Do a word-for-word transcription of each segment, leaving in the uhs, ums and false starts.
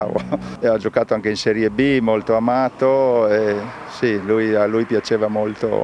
E ha giocato anche in Serie B, molto amato, e sì, lui, a lui piaceva molto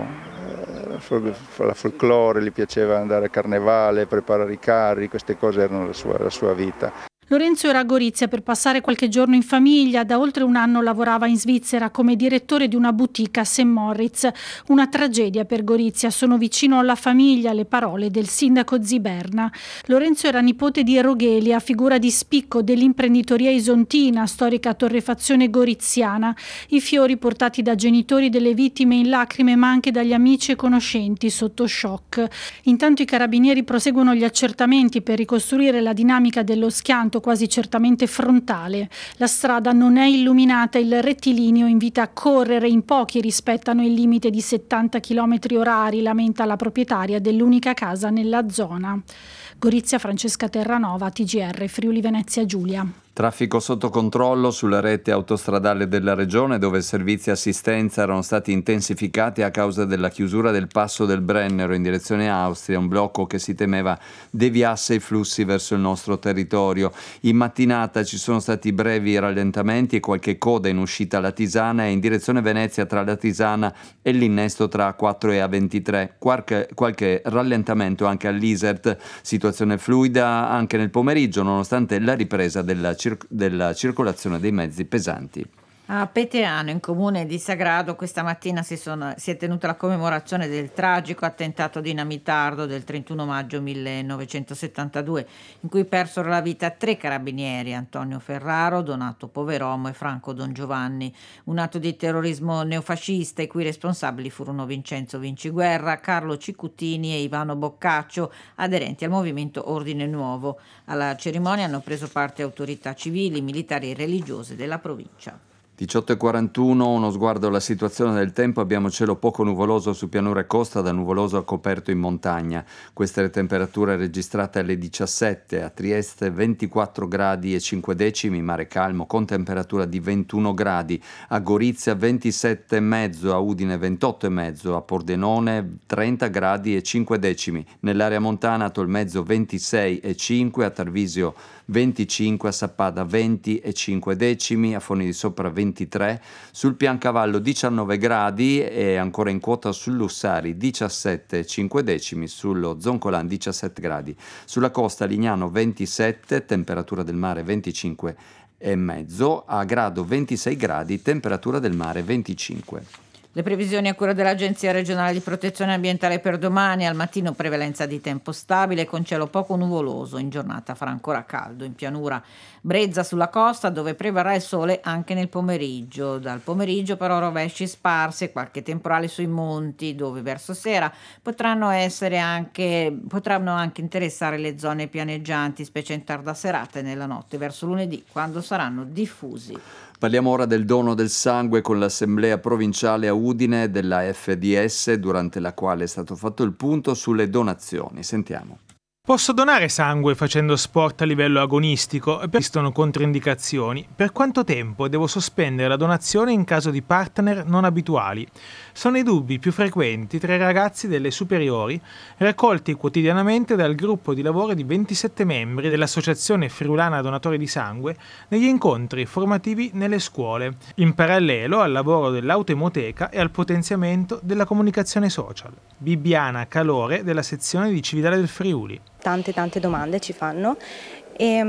eh, la folklore, gli piaceva andare a carnevale, preparare i carri, queste cose erano la sua, la sua vita. Lorenzo era a Gorizia per passare qualche giorno in famiglia. Da oltre un anno lavorava in Svizzera come direttore di una boutique a Saint Moritz. Una tragedia per Gorizia. Sono vicino alla famiglia, le parole del sindaco Ziberna. Lorenzo era nipote di Roghelia, figura di spicco dell'imprenditoria isontina, storica torrefazione goriziana. I fiori portati da genitori delle vittime in lacrime, ma anche dagli amici e conoscenti sotto shock. Intanto i carabinieri proseguono gli accertamenti per ricostruire la dinamica dello schianto quasi certamente frontale. La strada non è illuminata, il rettilineo invita a correre, in pochi rispettano il limite di settanta chilometri orari, lamenta la proprietaria dell'unica casa nella zona. Gorizia, Francesca Terranova, T G R, Friuli Venezia Giulia. Traffico sotto controllo sulla rete autostradale della regione, dove servizi e assistenza erano stati intensificati a causa della chiusura del passo del Brennero in direzione Austria, un blocco che si temeva deviasse i flussi verso il nostro territorio. In mattinata ci sono stati brevi rallentamenti e qualche coda in uscita alla Tisana e in direzione Venezia tra la Tisana e l'innesto tra A quattro e A ventitré. Qualche, qualche rallentamento anche all'Isert, situazione fluida anche nel pomeriggio nonostante la ripresa della circolazione della circolazione dei mezzi pesanti. A Peteano, in comune di Sagrado, questa mattina si, sono, si è tenuta la commemorazione del tragico attentato dinamitardo del trentuno maggio millenovecentosettantadue, in cui persero la vita tre carabinieri, Antonio Ferraro, Donato Poveromo e Franco Don Giovanni. Un atto di terrorismo neofascista i cui responsabili furono Vincenzo Vinciguerra, Carlo Cicuttini e Ivano Boccaccio, aderenti al movimento Ordine Nuovo. Alla cerimonia hanno preso parte autorità civili, militari e religiose della provincia. diciotto e quarantuno, uno sguardo alla situazione del tempo. Abbiamo cielo poco nuvoloso su pianura e costa, da nuvoloso a coperto in montagna. Queste le temperature registrate alle diciassette, a Trieste ventiquattro gradi e cinque decimi, mare calmo con temperatura di ventuno gradi, a Gorizia ventisette e mezzo, a Udine ventotto e mezzo, a Pordenone trenta gradi e cinque decimi, nell'area montana a Tolmezzo ventisei e cinque, a Tarvisio venticinque, a Sappada venti e cinque decimi, a Foni di Sopra ventitré, sul Piancavallo diciannove gradi e ancora in quota sull'Ussari diciassette e cinque decimi, sullo Zoncolan diciassette gradi, sulla costa Lignano ventisette, temperatura del mare venticinque e mezzo, a Grado ventisei gradi, temperatura del mare venticinque. Le previsioni a cura dell'Agenzia regionale di protezione ambientale per domani: al mattino prevalenza di tempo stabile con cielo poco nuvoloso, in giornata farà ancora caldo, in pianura brezza sulla costa dove prevarrà il sole anche nel pomeriggio. Dal pomeriggio però rovesci sparsi e qualche temporale sui monti, dove verso sera potranno essere anche potranno anche interessare le zone pianeggianti, specie in tarda serata e nella notte verso lunedì, quando saranno diffusi. Parliamo ora del dono del sangue con l'Assemblea provinciale a Udine della F D S, durante la quale è stato fatto il punto sulle donazioni. Sentiamo. Posso donare sangue facendo sport a livello agonistico? Esistono controindicazioni. Per quanto tempo devo sospendere la donazione in caso di partner non abituali? Sono i dubbi più frequenti tra i ragazzi delle superiori, raccolti quotidianamente dal gruppo di lavoro di ventisette membri dell'Associazione Friulana Donatori di Sangue negli incontri formativi nelle scuole, in parallelo al lavoro dell'autoemoteca e al potenziamento della comunicazione social. Bibbiana Calore, della sezione di Cividale del Friuli. Tante tante domande ci fanno e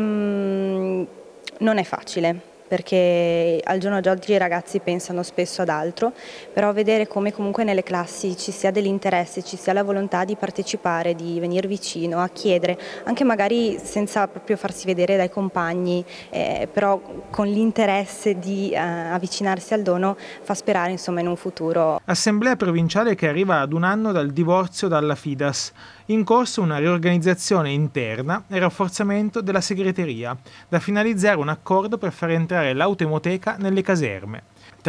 um, non è facile, perché al giorno d'oggi i ragazzi pensano spesso ad altro, però vedere come comunque nelle classi ci sia dell'interesse, ci sia la volontà di partecipare, di venire vicino, a chiedere, anche magari senza proprio farsi vedere dai compagni, eh, però con l'interesse di eh, avvicinarsi al dono, fa sperare insomma in un futuro. Assemblea provinciale che arriva ad un anno dal divorzio dalla Fidas. In corso una riorganizzazione interna e rafforzamento della segreteria, da finalizzare un accordo per far entrare l'autoemoteca nelle caserme.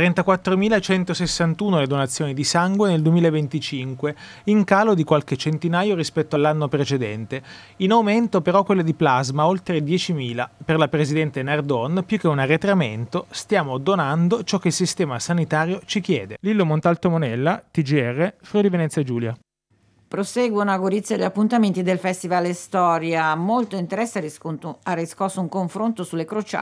trentaquattromilacentosessantuno le donazioni di sangue nel duemilaventicinque, in calo di qualche centinaio rispetto all'anno precedente. In aumento però quelle di plasma, oltre diecimila. Per la presidente Nardon, più che un arretramento, stiamo donando ciò che il sistema sanitario ci chiede. Lillo Montalto Monella, T G R, Friuli Venezia Giulia. Proseguono a Gorizia gli appuntamenti del Festival Storia. Molto interesse ha riscosso un confronto sulle crociate